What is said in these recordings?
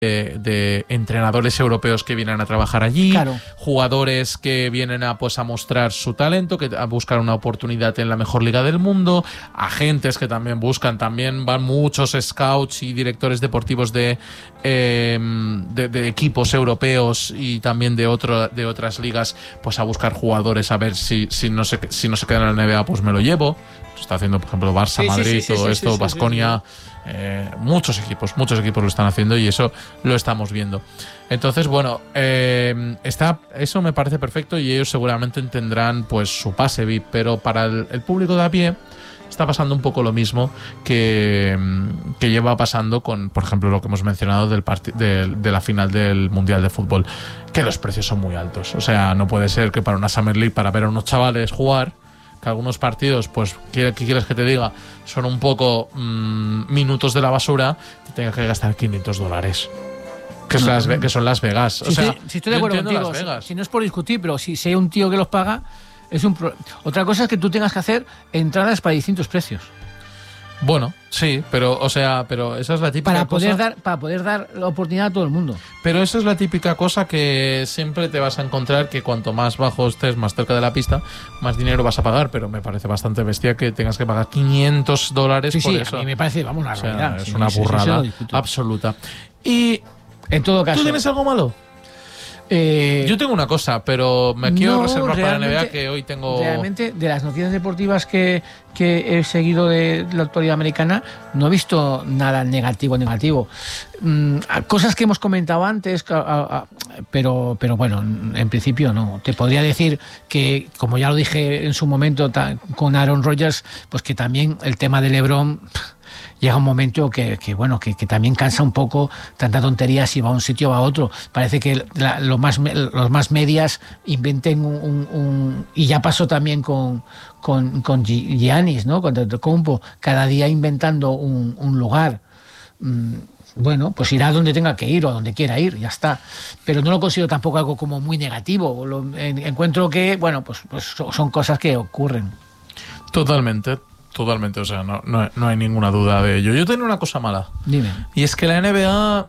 de entrenadores europeos que vienen a trabajar allí, Claro. jugadores que vienen a mostrar su talento, a buscar una oportunidad en la mejor liga del mundo, agentes que también van muchos scouts y directores deportivos de equipos europeos y también de otras ligas, pues a buscar jugadores, a ver si no se queda en la NBA, pues me lo llevo. Lo está haciendo, por ejemplo, Barça, Madrid, todo esto, Baskonia. Muchos equipos lo están haciendo y eso lo estamos viendo. Entonces, bueno, eso me parece perfecto y ellos seguramente tendrán pues su pase VIP, pero para el público de a pie está pasando un poco lo mismo que lleva pasando con, por ejemplo, lo que hemos mencionado de la final del Mundial de Fútbol, que los precios son muy altos. O sea, no puede ser que para una Summer League, para ver a unos chavales jugar, que algunos partidos, pues, ¿qué quieres que te diga? Son un poco minutos de la basura, te tengas que gastar $500. Que son Las Vegas. Si estoy de acuerdo contigo, si no es por discutir, pero si hay un tío que los paga, otra cosa es que tú tengas que hacer entradas para distintos precios. Bueno, sí, pero esa es la típica cosa. Para poder dar la oportunidad a todo el mundo. Pero esa es la típica cosa que siempre te vas a encontrar, que cuanto más bajo estés, más cerca de la pista, más dinero vas a pagar. Pero me parece bastante bestia que tengas que pagar $500 por eso. A mí me parece, una realidad. Es una burrada absoluta. Y en todo caso, ¿tú tienes algo malo? Yo tengo una cosa, pero me quiero reservar para la NBA, que hoy tengo... Realmente, de las noticias deportivas que he seguido de la actualidad americana, no he visto nada negativo. Cosas que hemos comentado antes, pero bueno, en principio no. Te podría decir que, como ya lo dije en su momento con Aaron Rodgers, pues que también el tema de LeBron... Llega un momento que también cansa un poco tanta tontería si va a un sitio o va a otro. Parece que los más medias inventen y ya pasó también con Giannis, ¿no? Con Antetokounmpo, cada día inventando un lugar. Bueno, pues irá donde tenga que ir o donde quiera ir, ya está. Pero no lo considero tampoco algo como muy negativo. Encuentro que, bueno, pues son cosas que ocurren. Totalmente, o sea, no hay ninguna duda de ello. Yo tengo una cosa mala. Dime. Y es que la NBA,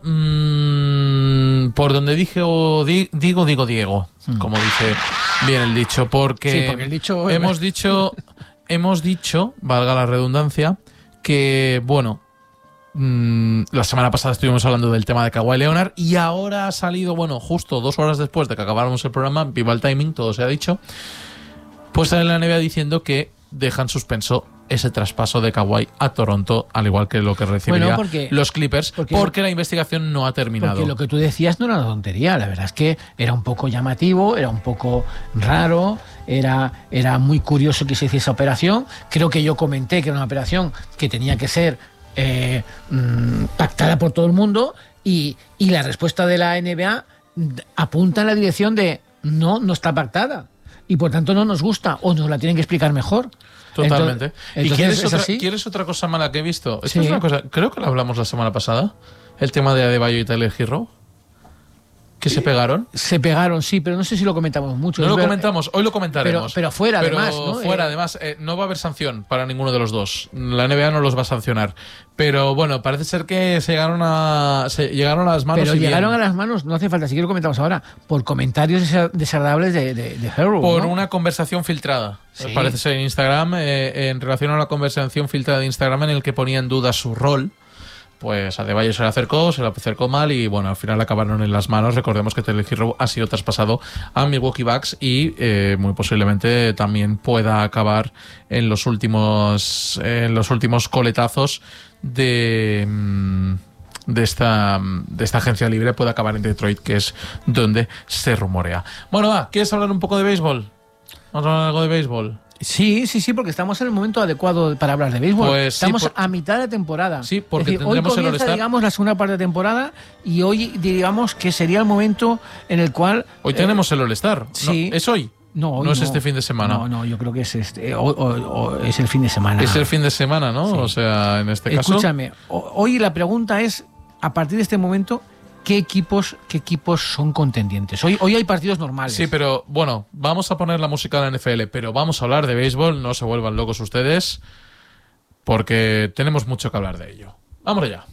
por donde digo Diego, como dice bien el dicho, porque el dicho, hemos dicho, valga la redundancia, que, bueno, la semana pasada estuvimos hablando del tema de Kawhi Leonard y ahora ha salido, bueno, justo 2 horas después de que acabáramos el programa, viva el timing, todo se ha dicho, pues sale la NBA diciendo que dejan suspenso ese traspaso de Kawhi a Toronto, al igual que lo que recibiría los Clippers, porque la investigación no ha terminado. Porque lo que tú decías no era una tontería, la verdad es que era un poco llamativo, era un poco raro, era muy curioso que se hiciese esa operación. Creo que yo comenté que era una operación que tenía que ser pactada por todo el mundo y la respuesta de la NBA apunta en la dirección de no está pactada y por tanto no nos gusta o nos la tienen que explicar mejor. Totalmente. Entonces, ¿Y quieres otra cosa mala que he visto? Esto Sí. es una cosa, creo que lo hablamos la semana pasada, el tema de Adebayo y Tyler Herro, que se pegaron. Se pegaron, sí, pero no sé si lo comentamos mucho. No lo comentamos, hoy lo comentaremos. Pero fuera, además, ¿no? Además, no va a haber sanción para ninguno de los dos. La NBA no los va a sancionar. Pero bueno, parece ser que se llegaron a las manos. Pero llegaron a las manos, no hace falta, si que lo comentamos ahora, por comentarios desagradables de Herro. Por ¿no? una conversación filtrada. Sí. Parece ser en Instagram, en relación a una conversación filtrada de Instagram en el que ponía en duda su rol. Pues Adebayo se le acercó mal y bueno, al final acabaron en las manos. Recordemos que Tyler Herro ha sido traspasado a Milwaukee Bucks y muy posiblemente también pueda acabar en los últimos coletazos de esta agencia libre, puede acabar en Detroit, que es donde se rumorea. Bueno, va, ¿quieres hablar un poco de béisbol? ¿Vamos a hablar algo de béisbol? Sí, porque estamos en el momento adecuado para hablar de béisbol. Pues estamos a mitad de temporada. Sí, porque es decir, hoy tendremos el comienza, All-Star. digamos, la segunda parte de temporada y hoy, digamos, que sería el momento en el cual... Hoy tenemos el All-Star. Sí. ¿No? ¿Es hoy? No, es este fin de semana. No, yo creo que es es el fin de semana. Es el fin de semana, ¿no? Sí. O sea, en este caso... Escúchame, hoy la pregunta es, a partir de este momento, ¿qué equipos son contendientes? Hoy hay partidos normales. Sí, pero bueno, vamos a poner la música de la NFL, pero vamos a hablar de béisbol, no se vuelvan locos ustedes, porque tenemos mucho que hablar de ello. ¡Vámonos ya!